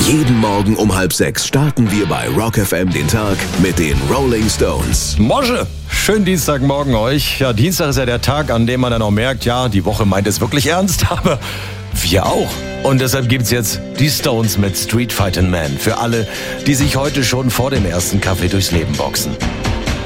Jeden Morgen um 5:30 starten wir bei Rock FM den Tag mit den Rolling Stones. Mosche, schönen Dienstagmorgen euch. Ja, Dienstag ist ja der Tag, an dem man dann auch merkt, ja, die Woche meint es wirklich ernst, aber wir auch. Und deshalb gibt's jetzt die Stones mit Street Fightin' Man für alle, die sich heute schon vor dem ersten Kaffee durchs Leben boxen.